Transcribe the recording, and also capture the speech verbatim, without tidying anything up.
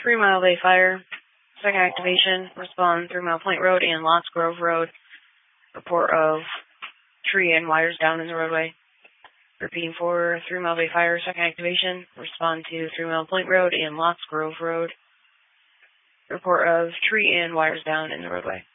Three Mile Bay Fire. Second activation. Respond Three Mile Point Road and Lots Grove Road. Report of tree and wires down in the roadway. Repeating for Three Mile Bay Fire. Second activation. Respond to Three Mile Point Road and Lots Grove Road. Report of tree and wires down in the roadway.